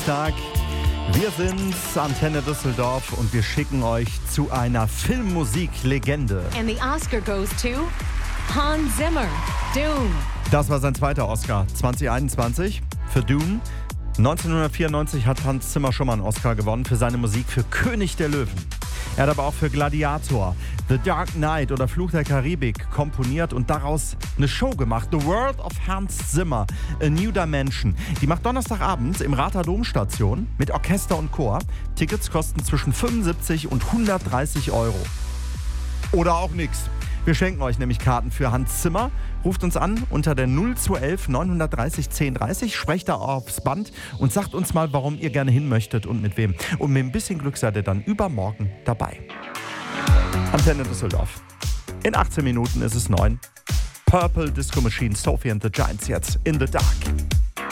Freitag. Wir sind Antenne Düsseldorf und wir schicken euch zu einer Filmmusiklegende. And the Oscar goes to Hans Zimmer, Dune. Das war sein zweiter Oscar 2021 für Dune. 1994 hat Hans Zimmer schon mal einen Oscar gewonnen für seine Musik für König der Löwen. Er hat aber auch für Gladiator, The Dark Knight oder Fluch der Karibik komponiert und daraus eine Show gemacht. The World of Hans Zimmer, A New Dimension. Die macht Donnerstagabends im Rather Domstation mit Orchester und Chor. Tickets kosten zwischen 75 und 130 Euro. Oder auch nix. Wir schenken euch nämlich Karten für Hans Zimmer. Ruft uns an unter der 0211 930 1030, sprecht da aufs Band und sagt uns mal, warum ihr gerne hin möchtet und mit wem. Und mit ein bisschen Glück seid ihr dann übermorgen dabei. Antenne Düsseldorf. In 18 Minuten ist es 9. Purple Disco Machine, Sophie and the Giants jetzt in the Dark.